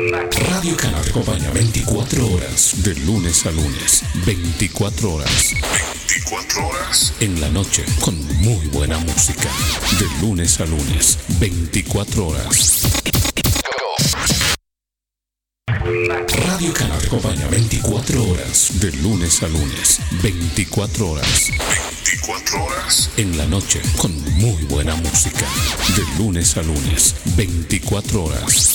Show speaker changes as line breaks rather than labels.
Radio Canal te acompaña 24 horas, de lunes a lunes. 24 horas. 24 horas. En la noche, con muy buena música. De lunes a lunes. 24 horas. Radio Canal te acompaña 24 horas, de lunes a lunes. 24 horas. 24 horas. En la noche, con muy buena música. De lunes a lunes. 24 horas.